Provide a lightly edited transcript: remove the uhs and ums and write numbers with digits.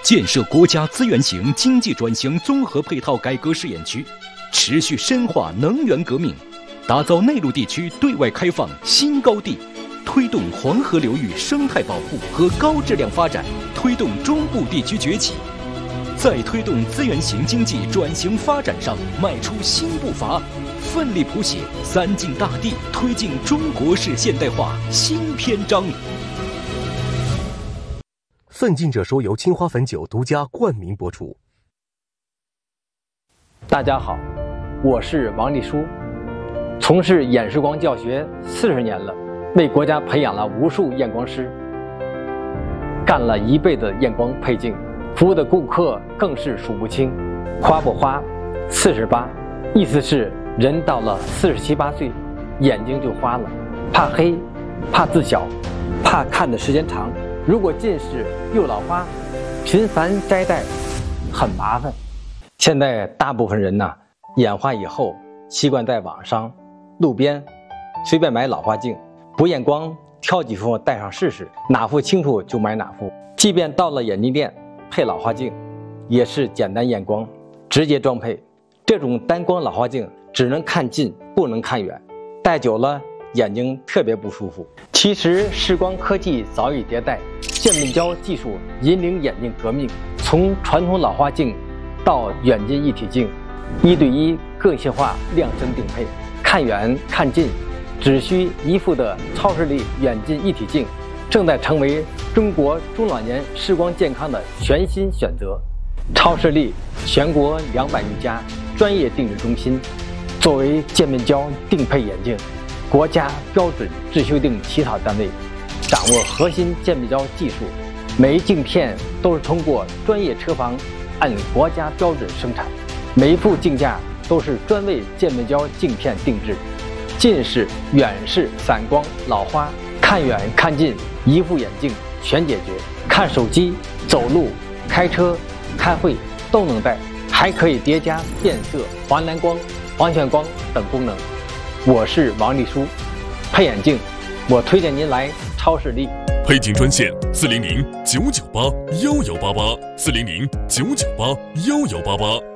建设国家资源型经济转型综合配套改革试验区，持续深化能源革命，打造内陆地区对外开放新高地，推动黄河流域生态保护和高质量发展，推动中部地区崛起，在推动资源型经济转型发展上迈出新步伐，奋力谱写三晋大地推进中国式现代化新篇章。 奋进者说由青花汾酒独家冠名播出。 大家好，我是王立书，从事眼视光教学40年了，为国家培养了无数验光师，干了一辈子验光配镜，服务的顾客更是数不清。花不花48，意思是人到了47、8岁，眼睛就花了，怕黑，怕字小，怕看的时间长。如果近视又老花，频繁摘戴很麻烦。现在大部分人眼花以后习惯在网上、路边随便买老花镜，不验光挑几副戴上试试，哪副清楚就买哪副。即便到了眼镜店配老花镜，也是简单验光直接装配。这种单光老花镜只能看近不能看远，戴久了眼睛特别不舒服。其实视光科技早已迭代，渐变焦技术引领眼镜革命，从传统老花镜到远近一体镜，1对1个性化量身定配，看远看近只需一副的超视力远近一体镜，正在成为中国中老年视光健康的全新选择。超视力全国200余家专业定制中心，作为渐变焦定配眼镜国家标准制修订起草单位，掌握核心渐变焦技术，每一镜片都是通过专业车房按国家标准生产，每一副镜架都是专为渐变焦镜片定制，近视、远视、散光、老花，看远看近一副眼镜全解决。看手机、走路、开车、开会都能戴，还可以叠加变色、黄蓝光、黄旋光等功能。我是王立书，配眼镜，我推荐您来超视力。 配镜专线400-998-1188，400-998-1188。